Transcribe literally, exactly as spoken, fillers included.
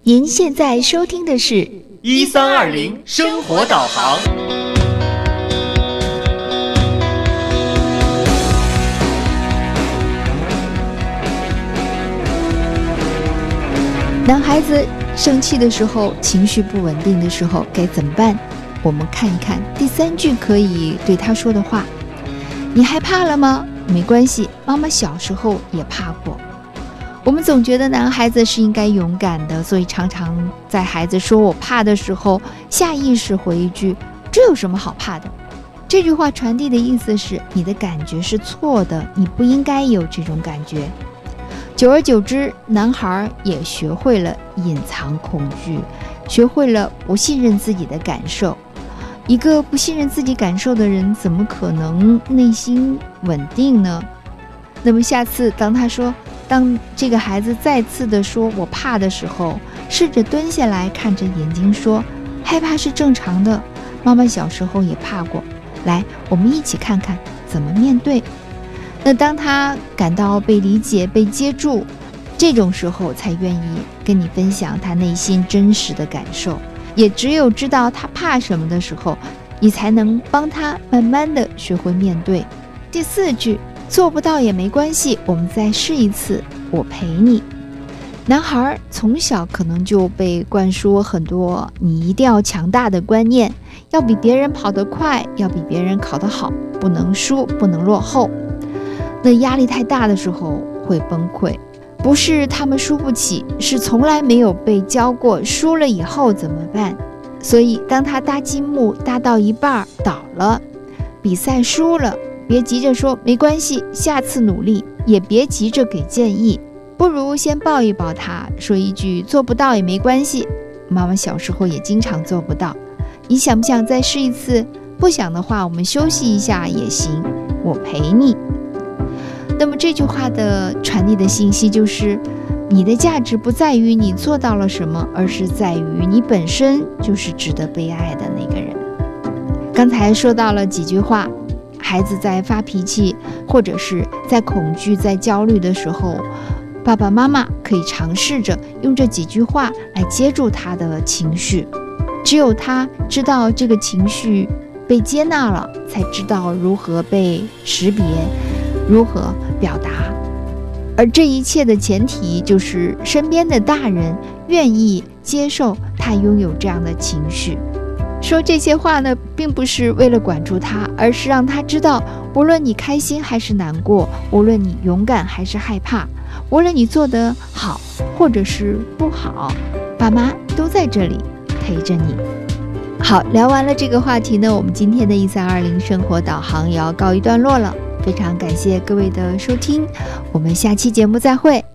您现在收听的是一三二零生活导航。 男孩子生气的时候，情绪不稳定的时候该怎么办？我们看一看第三句可以对他说的话。你害怕了吗？没关系，妈妈小时候也怕过。我们总觉得男孩子是应该勇敢的，所以常常在孩子说我怕的时候，下意识回一句，这有什么好怕的？这句话传递的意思是，你的感觉是错的，你不应该有这种感觉。久而久之，男孩也学会了隐藏恐惧，学会了不信任自己的感受。一个不信任自己感受的人，怎么可能内心稳定呢？那么下次当他说当这个孩子再次的说我怕的时候，试着蹲下来看着眼睛说，害怕是正常的，妈妈小时候也怕过，来，我们一起看看怎么面对。那当他感到被理解被接住，这种时候才愿意跟你分享他内心真实的感受，也只有知道他怕什么的时候，你才能帮他慢慢的学会面对。第四句，做不到也没关系，我们再试一次，我陪你。男孩从小可能就被灌输很多你一定要强大的观念，要比别人跑得快，要比别人考得好，不能输，不能落后。那压力太大的时候会崩溃，不是他们输不起，是从来没有被教过输了以后怎么办。所以当他搭积木搭到一半倒了，比赛输了，别急着说没关系，下次努力，也别急着给建议，不如先抱一抱他，说一句做不到也没关系，妈妈小时候也经常做不到，你想不想再试一次？不想的话，我们休息一下也行，我陪你。那么这句话的传递的信息就是，你的价值不在于你做到了什么，而是在于你本身就是值得被爱的那个人。刚才说到了几句话，孩子在发脾气或者是在恐惧在焦虑的时候，爸爸妈妈可以尝试着用这几句话来接住他的情绪。只有他知道这个情绪被接纳了，才知道如何被识别，如何表达。而这一切的前提就是身边的大人愿意接受他拥有这样的情绪。说这些话呢，并不是为了管住他，而是让他知道，无论你开心还是难过，无论你勇敢还是害怕，无论你做得好或者是不好，爸妈都在这里陪着你。好，聊完了这个话题呢，我们今天的一三二零生活导航也要告一段落了。非常感谢各位的收听，我们下期节目再会。